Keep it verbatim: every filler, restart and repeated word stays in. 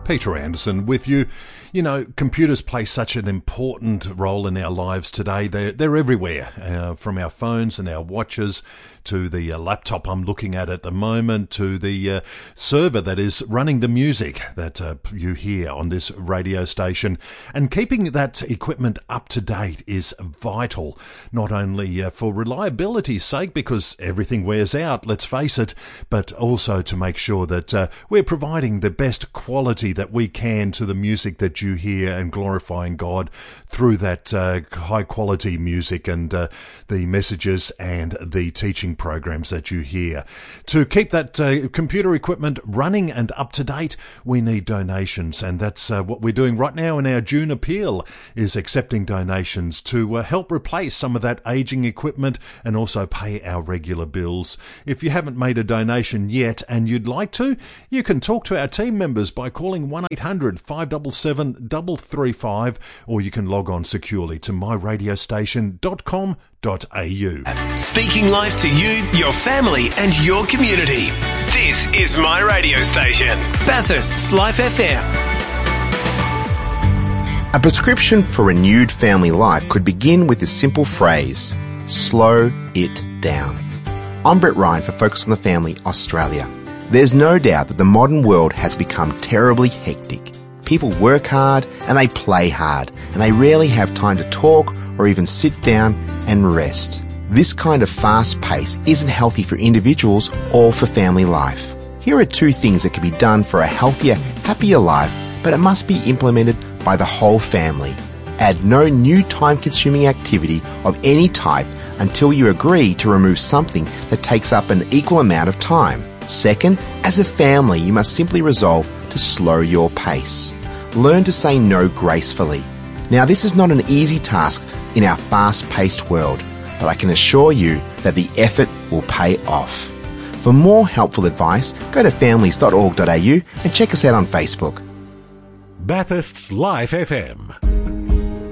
Peter Anderson with you. You know, computers play such an important role in our lives today. They're, they're everywhere, uh, from our phones and our watches to the uh, laptop I'm looking at at the moment, to the uh, server that is running the music that uh, you hear on this radio station. And keeping that equipment up to date is vital, not only uh, for reliability's sake, because everything wears out, let's face it, but also to make sure that uh, we're providing the best quality that we can to the music that you hear and glorifying God through that uh, high quality music and uh, the messages and the teaching programs that you hear. To keep that uh, computer equipment running and up to date, we need donations, and that's uh, what we're doing right now in our June appeal, is accepting donations to uh, help replace some of that aging equipment and also pay our regular bills. If you haven't made a donation yet and you'd like to, you can talk to our team members by calling one eight hundred five seven seven three three five, or you can log on securely to my radio station dot com dot a u. Speaking life to you, your family and your community. This is My Radio Station, Bathurst's Life F M. A prescription for renewed family life could begin with a simple phrase: slow it down. I'm Brett Ryan for Focus on the Family Australia. There's no doubt that the modern world has become terribly hectic. People work hard and they play hard, and they rarely have time to talk or even sit down and rest. This kind of fast pace isn't healthy for individuals or for family life. Here are two things that can be done for a healthier, happier life, but it must be implemented by the whole family. Add no new time-consuming activity of any type until you agree to remove something that takes up an equal amount of time. Second, as a family, you must simply resolve to slow your pace. Learn to say no gracefully. Now, this is not an easy task in our fast-paced world, but I can assure you that the effort will pay off. For more helpful advice, go to families dot org dot a u and check us out on Facebook. Bathurst's Life F M.